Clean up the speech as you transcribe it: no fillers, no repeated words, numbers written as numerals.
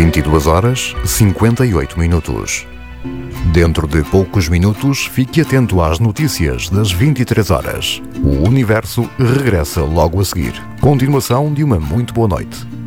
22 horas 58 minutos. Dentro de poucos minutos, fique atento às notícias das 23 horas. O Universo regressa logo a seguir. Continuação de uma muito boa noite.